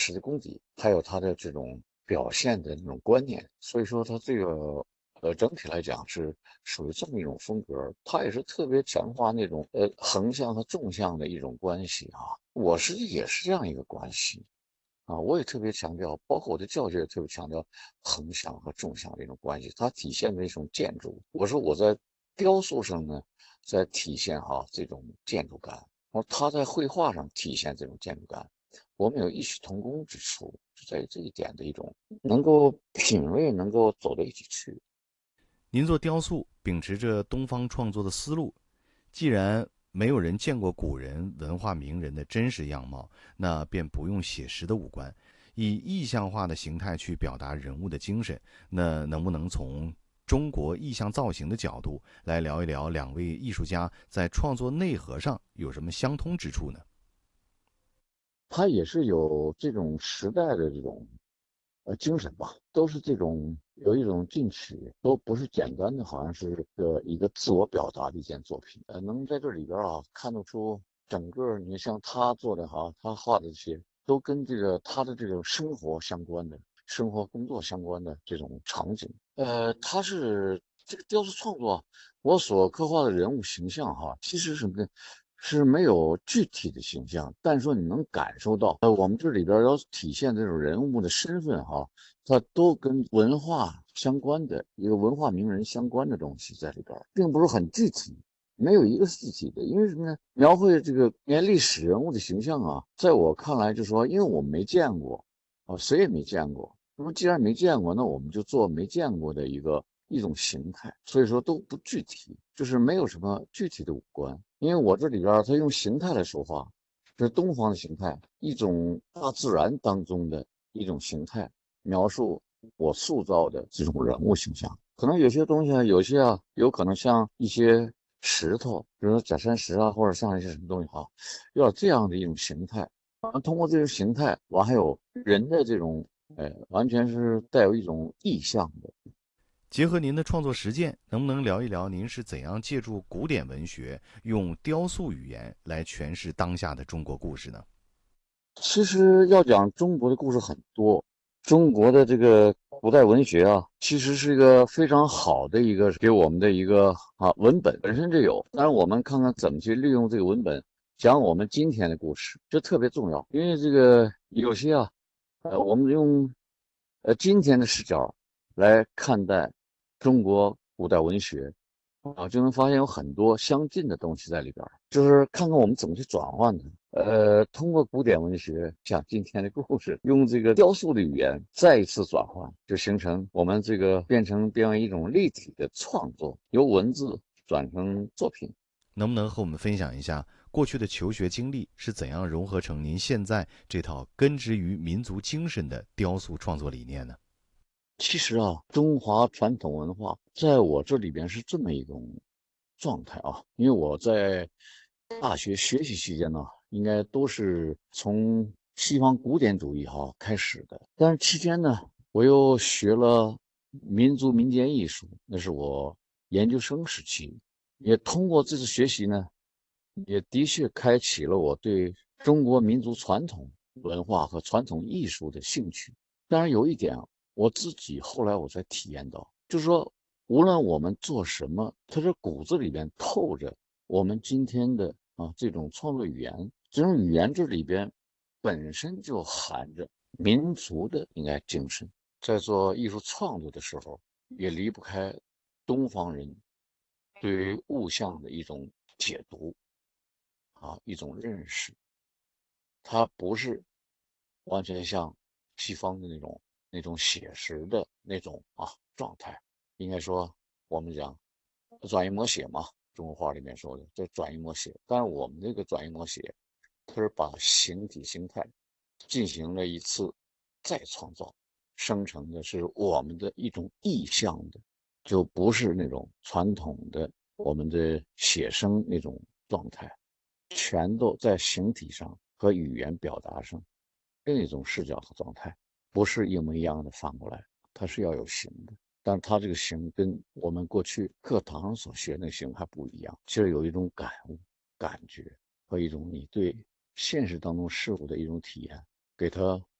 实的功底，还有他的这种表现的那种观念。所以说他这个整体来讲是属于这么一种风格，他也是特别强化那种横向和纵向的一种关系啊。我也是这样一个关系。啊，我也特别强调，包括我的教学也特别强调横向和纵向的一种关系，它体现的一种建筑。我说我在雕塑上呢，在体现这种建筑感，我说他在绘画上体现这种建筑感，我们有异曲同工之处，就在于这一点的一种能够品味，能够走到一起去。 您做雕塑，秉持着东方创作的思路，既然没有人见过古人文化名人的真实样貌，那便不用写实的五官，以意象化的形态去表达人物的精神。那能不能从中国意象造型的角度来聊一聊两位艺术家在创作内核上有什么相通之处呢？ 它也是有这种时代的这种精神吧，都是这种有一种进取，都不是简单的，好像是一个自我表达的一件作品。能在这里边看得出整个，你像他做的他画的这些，都跟这个他的这种生活相关的、生活工作相关的这种场景。他是这个雕塑创作，我所刻画的人物形象其实是什么呢？是没有具体的形象，但是说你能感受到，我们这里边要体现这种人物的身份它都跟文化相关的一个文化名人相关的东西在里边，并不是很具体，没有一个是具体的。因为什么呢？描绘这个连历史人物的形象在我看来就是说，因为我没见过谁也没见过。那么既然没见过，那我们就做没见过的一种形态，所以说都不具体，就是没有什么具体的五官。因为我这里边它用形态来说话，是东方的形态，一种大自然当中的一种形态，描述我塑造的这种人物形象。可能有些东西有些有可能像一些石头，比如说假山石或者像一些什么东西有点这样的一种形态。通过这种形态，还有人的这种，完全是带有一种意象的。 结合您的创作实践，能不能聊一聊您是怎样借助古典文学，用雕塑语言来诠释当下的中国故事呢？ 其实要讲中国的故事很多，中国的这个古代文学其实是一个非常好的一个给我们的一个文本本身就有。当然，我们看看怎么去利用这个文本讲我们今天的故事，这特别重要。因为这个有些我们用今天的视角来看待中国古代文学就能发现有很多相近的东西在里边儿，就是看看我们怎么去转换它。通过古典文学讲今天的故事，用这个雕塑的语言再一次转换，就形成我们这个变为一种立体的创作，由文字转成作品。 能不能和我们分享一下过去的求学经历是怎样融合成您现在这套根植于民族精神的雕塑创作理念呢？ 其实中华传统文化在我这里边是这么一种状态因为我在大学学习期间呢，应该都是从西方古典主义开始的，但是期间呢，我又学了民族民间艺术，那是我研究生时期，也通过这次学习呢，也的确开启了我对中国民族传统文化和传统艺术的兴趣。当然有一点我自己后来我才体验到，就是说，无论我们做什么，它这骨子里边透着我们今天的这种创作语言，这种语言这里边本身就含着民族的应该精神，在做艺术创作的时候，也离不开东方人对于物象的一种解读一种认识。它不是完全像西方的那种写实的那种状态。应该说我们讲转移摹写嘛，中国话里面说的这转移摹写。但是我们这个转移摹写，它是把形体形态进行了一次再创造，生成的是我们的一种意象的，就不是那种传统的我们的写生那种状态。全都在形体上和语言表达上另一种视角和状态，不是一模一样的反过来，它是要有形的，但它这个形跟我们过去课堂上所学那形还不一样，其实有一种感悟、感觉和一种你对现实当中事物的一种体验，给它